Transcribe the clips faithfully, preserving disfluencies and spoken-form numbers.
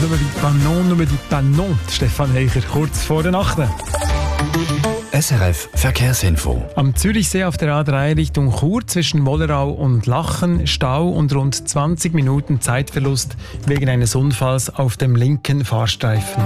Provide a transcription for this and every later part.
Nummer die Panon, Nummer die Panon. Stefan Heicher, kurz vor der Nacht. S R F Verkehrsinfo. Am Zürichsee auf der A drei Richtung Chur zwischen Wollerau und Lachen Stau und rund zwanzig Minuten Zeitverlust wegen eines Unfalls auf dem linken Fahrstreifen.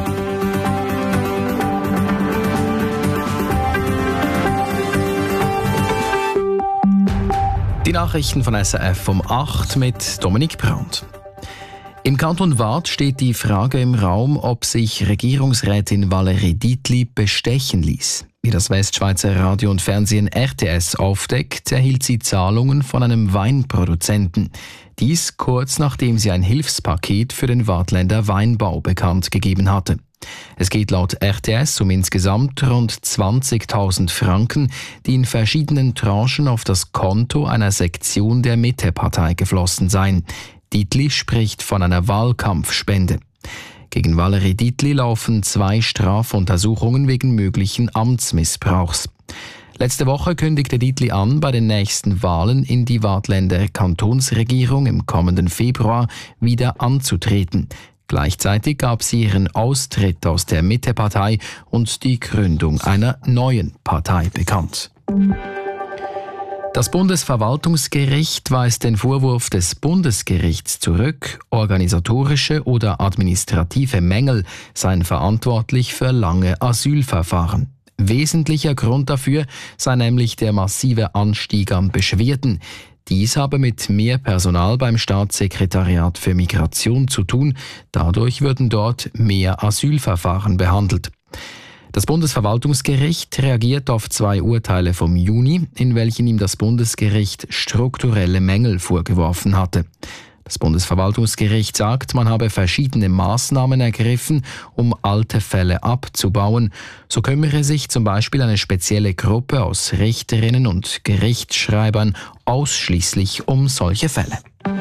Die Nachrichten von S R F um acht mit Dominik Brandt. Im Kanton Waadt steht die Frage im Raum, ob sich Regierungsrätin Valérie Dietli bestechen ließ. Wie das Westschweizer Radio und Fernsehen R T S aufdeckt, erhielt sie Zahlungen von einem Weinproduzenten. Dies kurz nachdem sie ein Hilfspaket für den Waadtländer Weinbau bekannt gegeben hatte. Es geht laut R T S um insgesamt rund zwanzigtausend Franken, die in verschiedenen Tranchen auf das Konto einer Sektion der Mitte-Partei geflossen seien. Dietli spricht von einer Wahlkampfspende. Gegen Valérie Dietli laufen zwei Strafuntersuchungen wegen möglichen Amtsmissbrauchs. Letzte Woche kündigte Dietli an, bei den nächsten Wahlen in die Waadtländer Kantonsregierung im kommenden Februar wieder anzutreten. Gleichzeitig gab sie ihren Austritt aus der Mitte-Partei und die Gründung einer neuen Partei bekannt. Das Bundesverwaltungsgericht weist den Vorwurf des Bundesgerichts zurück, organisatorische oder administrative Mängel seien verantwortlich für lange Asylverfahren. Wesentlicher Grund dafür sei nämlich der massive Anstieg an Beschwerden. Dies habe mit mehr Personal beim Staatssekretariat für Migration zu tun. Dadurch würden dort mehr Asylverfahren behandelt. Das Bundesverwaltungsgericht reagiert auf zwei Urteile vom Juni, in welchen ihm das Bundesgericht strukturelle Mängel vorgeworfen hatte. Das Bundesverwaltungsgericht sagt, man habe verschiedene Maßnahmen ergriffen, um alte Fälle abzubauen. So kümmere sich zum Beispiel eine spezielle Gruppe aus Richterinnen und Gerichtsschreibern ausschließlich um solche Fälle.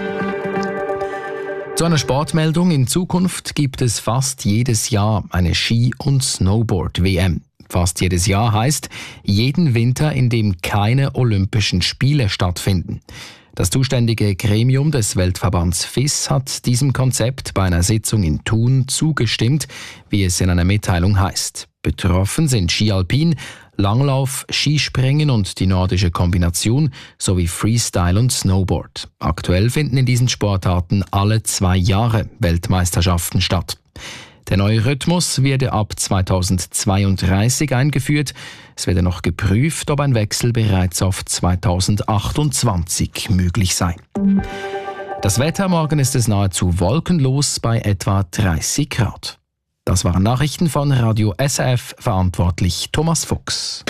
Zu einer Sportmeldung: In Zukunft gibt es fast jedes Jahr eine Ski- und Snowboard-W M. Fast jedes Jahr heißt jeden Winter, in dem keine Olympischen Spiele stattfinden. Das zuständige Gremium des Weltverbands F I S hat diesem Konzept bei einer Sitzung in Thun zugestimmt, wie es in einer Mitteilung heißt. Betroffen sind Ski Alpin, Langlauf, Skispringen und die nordische Kombination sowie Freestyle und Snowboard. Aktuell finden in diesen Sportarten alle zwei Jahre Weltmeisterschaften statt. Der neue Rhythmus werde ab zweitausendzweiunddreißig eingeführt. Es werde noch geprüft, ob ein Wechsel bereits auf zweitausendachtundzwanzig möglich sei. Das Wetter: Morgen ist es nahezu wolkenlos bei etwa dreißig Grad. Das waren Nachrichten von Radio S R F, verantwortlich Thomas Fuchs.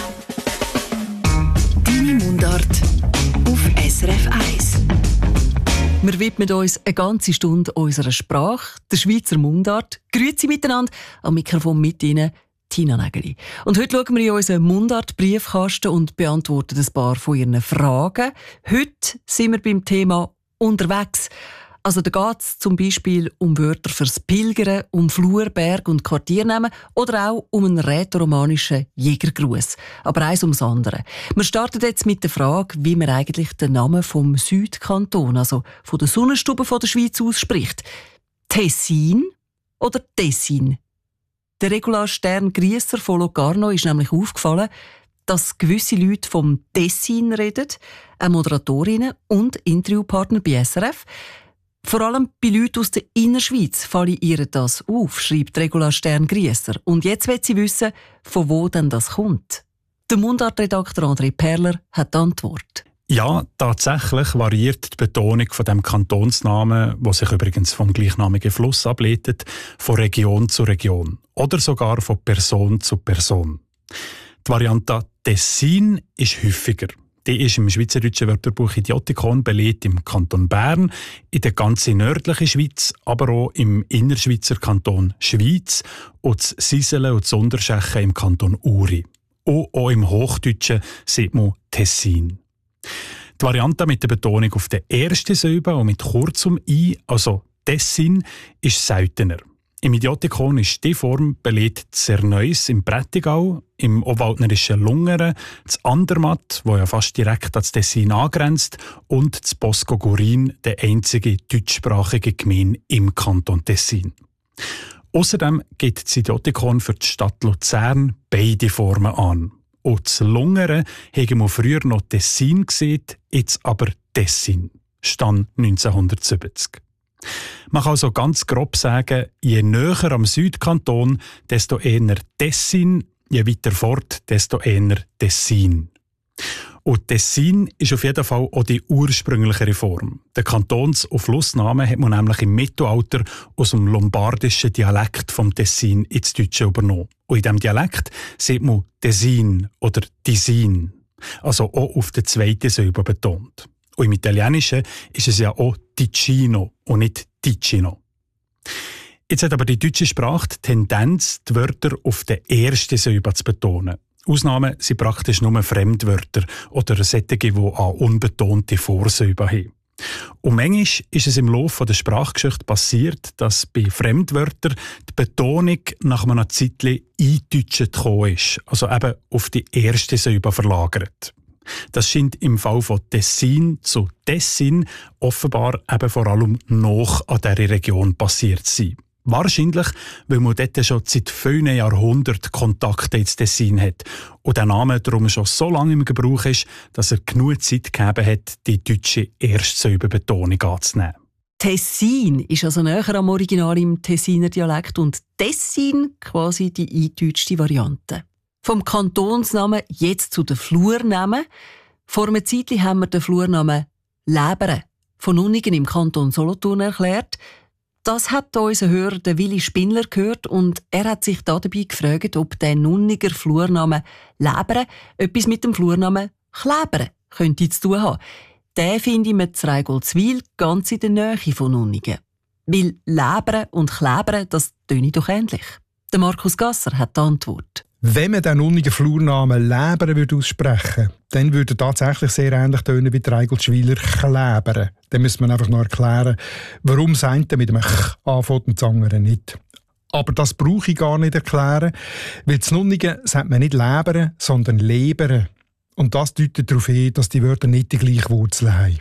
Deine Mundart auf S R F eins. Wir widmen uns eine ganze Stunde unserer Sprache, der Schweizer Mundart. Grüezi miteinander, am Mikrofon mit Ihnen Tina Nägeli. Und heute schauen wir in unseren Mundart-Briefkasten und beantworten ein paar von Ihren Fragen. Heute sind wir beim Thema «Unterwegs». Also da geht es zum Beispiel um Wörter fürs Pilgern, um Flur, Berg und Quartiernamen oder auch um einen rätoromanischen Jägergruß. Aber eins ums andere. Wir starten jetzt mit der Frage, wie man eigentlich den Namen vom Südkanton, also von der Sonnenstube von der Schweiz, ausspricht. Tessin oder Tessin? Der Regula Stern-Griesser von Locarno ist nämlich aufgefallen, dass gewisse Leute vom Tessin reden, auch Moderatorinnen und Interviewpartner bei S R F. Vor allem bei Leuten aus der Innerschweiz falle ihr das auf, schreibt Regula Stern-Griesser. Und jetzt will sie wissen, von wo denn das kommt. Der Mundartredakteur André Perler hat die Antwort. Ja, tatsächlich variiert die Betonung von dem Kantonsnamen, wo sich übrigens vom gleichnamigen Fluss ableitet, von Region zu Region oder sogar von Person zu Person. Die Variante Tessin ist häufiger. Die ist im Schweizerdeutschen Wörterbuch Idiotikon belegt im Kanton Bern, in der ganzen nördlichen Schweiz, aber auch im Innerschweizer Kanton Schweiz und das Siselen und das Unterschechen im Kanton Uri. Und auch im Hochdeutschen sieht man Tessin. Die Variante mit der Betonung auf der ersten Silbe und mit kurzem I, also Tessin, ist seltener. Im Idiotikon ist die Form belegt Zerneus im Prättigau, im obwaldnerischen Lungeren, das Andermatt, wo ja fast direkt an das Tessin angrenzt, und das Bosco Gurin, der einzige deutschsprachige Gemeinde im Kanton Tessin. Außerdem gibt das Idiotikon für die Stadt Luzern beide Formen an. Und das Lungere haben wir früher noch Tessin gesehen, jetzt aber Tessin. Stand neunzehnhundertsiebzig. Man kann also ganz grob sagen, je näher am Südkanton, desto eher Tessin, je weiter fort, desto eher Tessin. Und Tessin ist auf jeden Fall auch die ursprünglichere Form. Der Kantons- und Flussname hat man nämlich im Mittelalter aus dem lombardischen Dialekt vom Tessin ins Deutsche übernommen. Und in diesem Dialekt sieht man Tessin oder Tisin, also auch auf der zweiten Silbe betont. Und im Italienischen ist es ja auch Ticino und nicht Ticino. Jetzt hat aber die deutsche Sprache die Tendenz, die Wörter auf der ersten Silbe zu betonen. Ausnahmen sind praktisch nur Fremdwörter oder solche, die an unbetonte Vorsilben haben. Und manchmal ist es im Laufe der Sprachgeschichte passiert, dass bei Fremdwörtern die Betonung nach einem Zeitchen eindeutscht gekommen ist, also eben auf die erste Silbe verlagert. Das scheint im Fall von Tessin zu Tessin offenbar eben vor allem noch an dieser Region passiert zu sein. Wahrscheinlich, weil man dort schon seit vielen Jahrhunderten Kontakte ins Tessin hat und der Name darum schon so lange im Gebrauch ist, dass er genug Zeit gegeben hat, die deutsche Erstsilbenbetonung anzunehmen. Tessin ist also näher am Original im Tessiner Dialekt und Tessin quasi die eindeutschte Variante. Vom Kantonsnamen jetzt zu den Flurnamen. Vor einer Zeit haben wir den Flurnamen Läbere von Nunnigen im Kanton Solothurn erklärt. Das hat unser Hörer Willi Spindler gehört und er hat sich dabei gefragt, ob der Nunniger Flurname Läbere etwas mit dem Flurnamen Klebere könnte zu tun haben. Den finde ich mit Reigoldswil ganz in der Nähe von Nunnigen. Weil Läbere und Klebere, das töne doch ähnlich. Der Markus Gasser hat die Antwort. Wenn man den Nunniger Flurnamen Läbere würde aussprechen, dann würde er tatsächlich sehr ähnlich tönen wie der Reigoldswiler Klebere. Dann müsste man einfach noch erklären, warum das eine mit einem Ch anfängt und das andere nicht. Aber das brauche ich gar nicht erklären, weil zu Nunnigen sagt man nicht Läbere, sondern Lebere. Und das deutet darauf hin, dass die Wörter nicht die gleiche Wurzel haben.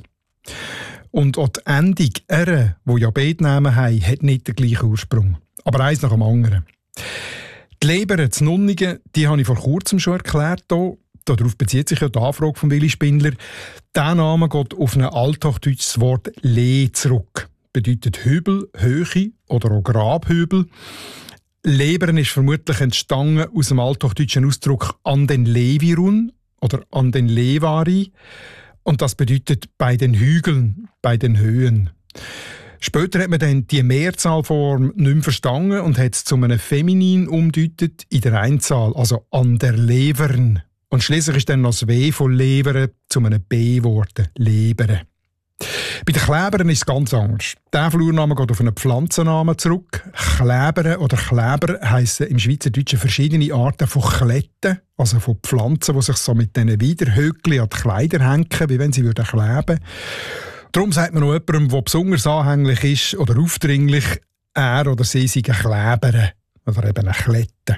Und auch die Endung «ere», die ja beide Namen haben, hat nicht den gleichen Ursprung. Aber eins nach dem anderen. Die Lebere zu Nunnigen, die habe ich vor kurzem schon erklärt. Hier. Darauf bezieht sich ja die Anfrage von Willi Spindler. Der Name geht auf ein althochdeutsches Wort «le» zurück. Bedeutet Hübel, Höhe oder auch Grabhübel. Leberen ist vermutlich entstanden aus dem althochdeutschen Ausdruck «an den Levirun» oder «an den Levari». Und das bedeutet «bei den Hügeln», «bei den Höhen». Später hat man dann die Mehrzahlform nicht mehr verstanden und hat es zu einem Feminin umgedeutet in der Einzahl, also «an der Levern». Und schliesslich ist dann das W von Leveren zu einem B geworden, Lebere. Bei den Klebern ist es ganz anders. Der Flurname geht auf einen Pflanzennamen zurück. Klebere oder Kleber heissen im Schweizerdeutschen verschiedene Arten von Kletten, also von Pflanzen, die sich so mit diesen Widerhöckchen an die Kleider hängen, wie wenn sie kleben würden. Darum sagt man noch jemandem, der besonders anhänglich ist oder aufdringlich, er oder sie sei ein Kleber oder eben eine Klette.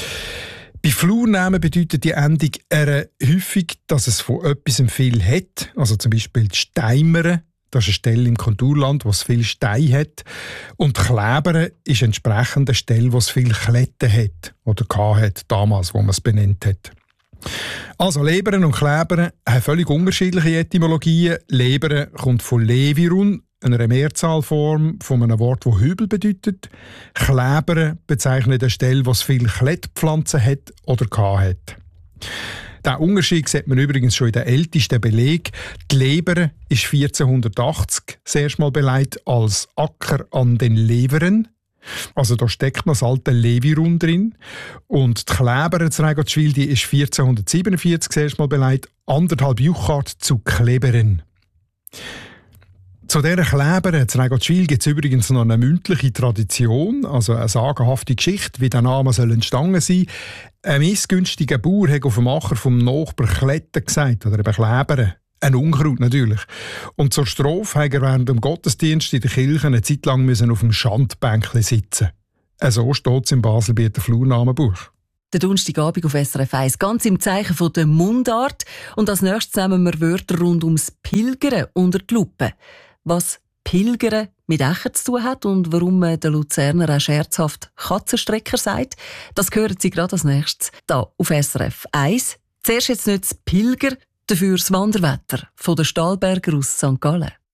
Bei Flurnamen bedeutet die Endung «ere» häufig, dass es von etwas viel hat, also zum Beispiel die Steimere, das ist eine Stelle im Konturland, wo es viel Stein hat, und Klebere ist entsprechend eine Stelle, wo es viel Kletten hat oder hat, damals, wo man es benannt hat. Also Leberen und Kleberen haben völlig unterschiedliche Etymologien. Leberen kommt von Levirun, einer Mehrzahlform von einem Wort, das Hübel bedeutet. Kleberen bezeichnet eine Stelle, wo es viele Klettpflanzen hat oder hat. Diesen Unterschied sieht man übrigens schon in den ältesten Belegen. Die Lebere ist vierzehnhundertachtzig das erste Mal belegt als Acker an den Leveren. Also da steckt noch das alte Levirun drin. Und die Klebere zu Reigoldswil, die ist vierzehnhundertsiebenundvierzig das erste Mal belegt, anderthalb Juchart zu Kleberen. Zu dieser Klebere zu Reigoldswil gibt es übrigens noch eine mündliche Tradition, also eine sagenhafte Geschichte, wie der Name soll entstanden sein. Ein missgünstiger Bauer hat auf dem Acher vom Nachbar Kletten gesagt, oder eben Klebere. Ein Unkraut natürlich. Und zur Strophe hat er während dem Gottesdienst in der Kirche eine Zeit lang auf dem Schandbänkchen sitzen. So steht es im Baselbieter Flurnamenbuch. Der Donnerstagabend auf S R F eins, ganz im Zeichen von der Mundart. Und als nächstes nehmen wir Wörter rund ums Pilgern unter die Lupe. Was Pilgern mit Echen zu tun hat und warum man den Luzerner auch scherzhaft Katzenstrecker sagt, das hören Sie gerade als nächstes hier auf S R F eins. Zuerst jetzt nicht das Pilger, dafür das Wanderwetter von den Stahlberger aus Sankt Gallen.